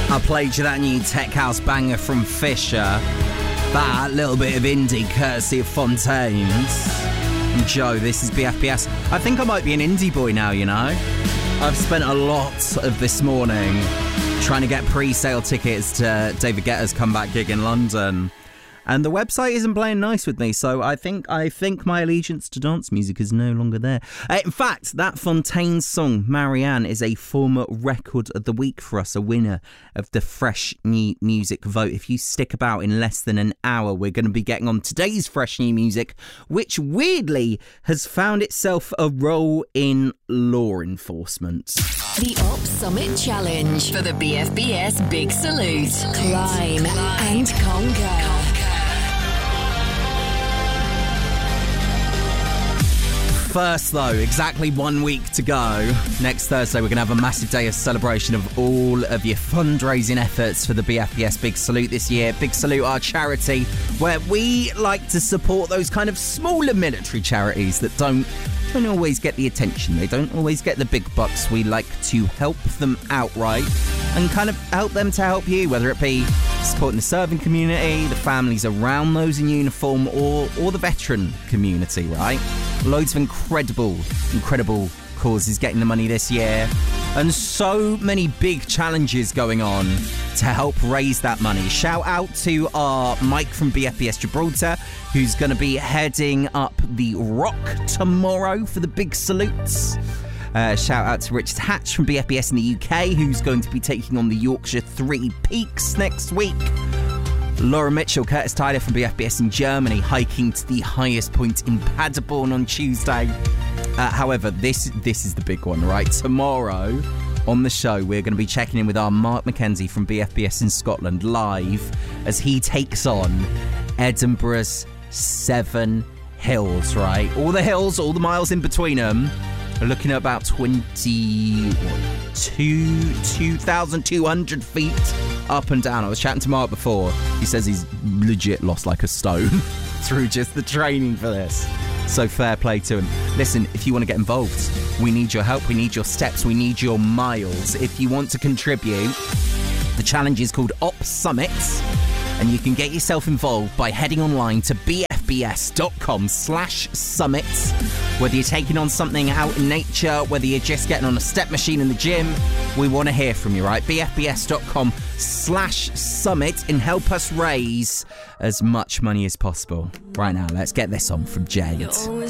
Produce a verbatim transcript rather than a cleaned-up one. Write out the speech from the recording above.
I played you that new tech house banger from Fisher. That little bit of indie courtesy of Fontaines. And Joe, this is B F B S. I think I might be an indie boy now, you know. I've spent a lot of this morning trying to get pre-sale tickets to David Guetta's comeback gig in London. And the website isn't playing nice with me, so I think I think my allegiance to dance music is no longer there. Uh, in fact, that Fontaine song, Marianne, is a former Record of the Week for us, a winner of the Fresh New Music vote. If you stick about in less than an hour, we're going to be getting on today's Fresh New Music, which weirdly has found itself a role in law enforcement. The Op Summit Challenge for the B F B S Big Salute. Climb and conquer. First, though, exactly one week to go. Next Thursday, we're going to have a massive day of celebration of all of your fundraising efforts for the B F B S Big Salute this year. Big Salute, our charity, where we like to support those kind of smaller military charities that don't, don't always get the attention. They don't always get the big bucks. We like to help them outright and kind of help them to help you, whether it be supporting the serving community, the families around those in uniform, or, or the veteran community, right? Loads of incredible, incredible causes getting the money this year. And so many big challenges going on to help raise that money. Shout out to our Mike from B F B S Gibraltar, who's going to be heading up the Rock tomorrow for the big salutes. Uh, shout out to Richard Hatch from B F B S in the U K, who's going to be taking on the Yorkshire Three Peaks next week. Laura Mitchell, Curtis Tyler from B F B S in Germany, hiking to the highest point in Paderborn on Tuesday. Uh, however, this this is the big one, right? Tomorrow on the show, we're going to be checking in with our Mark McKenzie from B F B S in Scotland live as he takes on Edinburgh's Seven Hills, right? All the hills, all the miles in between them. We're looking at about twenty, two thousand two hundred feet up and down. I was chatting to Mark before. He says he's legit lost like a stone through just the training for this. So fair play to him. Listen, if you want to get involved, we need your help, we need your steps, we need your miles. If you want to contribute, the challenge is called Op Summit, and you can get yourself involved by heading online to bfbs.com slash summit. Whether you're taking on something out in nature, whether you're just getting on a step machine in the gym, we want to hear from you, right? bfbs.com slash summit and help us raise as much money as possible. Right now, let's get this on from Jade.